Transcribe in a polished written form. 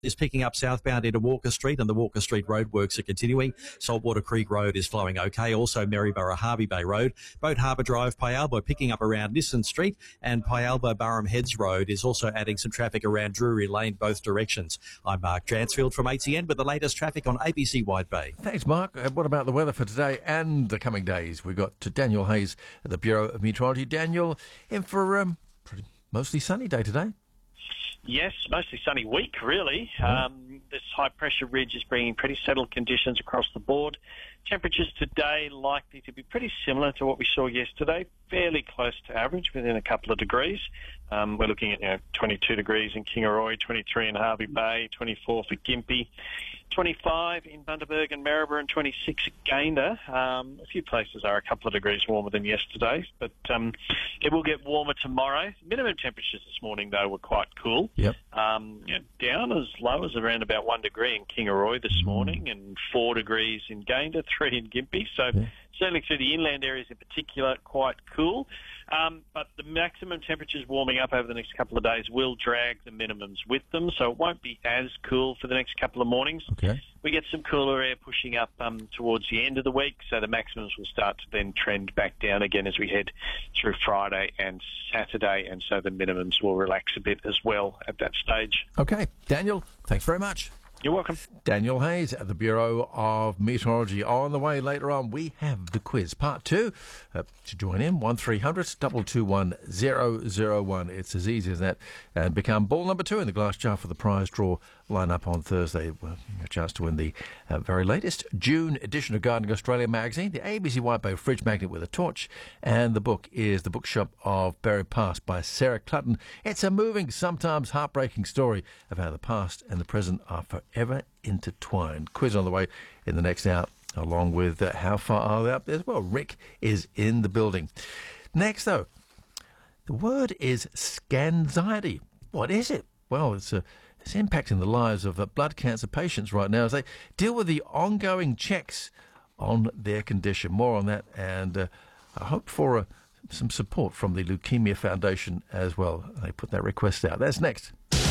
is picking up southbound into Walker Street, and the Walker Street roadworks are continuing. Saltwater Creek Road is flowing okay. Also Maryborough Harvey Bay Road, Boat Harbour Drive, Pialba picking up around Nissan Street, and Pialba Burham Heads Road is also adding some traffic around Drury Lane both directions. I'm Mark Dransfield from ATN with the latest traffic on ABC Wide Bay. Thanks, Mark. What about the weather for today and the coming days? We've got Daniel Hayes at the Bureau of Meteorology. Daniel, in for pretty mostly sunny day today. Yes, mostly sunny week, really. This high-pressure ridge is bringing pretty settled conditions across the board. Temperatures today likely to be pretty similar to what we saw yesterday, fairly close to average, within a couple of degrees. We're looking at 22 degrees in Kingaroy, 23 in Harvey Bay, 24 for Gympie, 25 in Bundaberg and Maryborough, and 26 at Gayndah. A few places are a couple of degrees warmer than yesterday, but it will get warmer tomorrow. Minimum temperatures this morning, though, were quite cool. Yep. Down as low as around about 1 degree in Kingaroy this morning, and 4 degrees in Gayndah, 3 in Gympie. So certainly through the inland areas in particular, quite cool. But the maximum temperatures warming up over the next couple of days will drag the minimums with them, so it won't be as cool for the next couple of mornings. Okay. We get some cooler air pushing up towards the end of the week, so the maximums will start to then trend back down again as we head through Friday and Saturday, and so the minimums will relax a bit as well at that stage. Okay. Daniel, thanks very much. You're welcome. Daniel Hayes at the Bureau of Meteorology. On the way later on, we have the quiz. Part 2. To join in, 1300 221 001. It's as easy as that. And become ball number 2 in the glass jar for the prize draw line-up on Thursday. Well, a chance to win the very latest June edition of Gardening Australia magazine, the ABC White Bay fridge magnet with a torch, and the book is The Bookshop of Berry Past by Sarah Clutton. It's a moving, sometimes heartbreaking story of how the past and the present are forever intertwined. Quiz on the way in the next hour, along with How Far Are They Up as well. Rick is in the building. Next, though, the word is scanxiety. What is it? Well, it's impacting the lives of blood cancer patients right now as they deal with the ongoing checks on their condition. More on that, and I hope for some support from the Leukemia Foundation as well. They put that request out. That's next.